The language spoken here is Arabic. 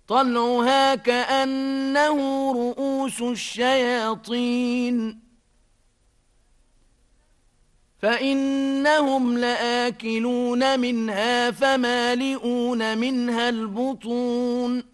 طلعها كأنه رؤوس الشياطين فإنهم لآكلون منها فمالئون منها البطون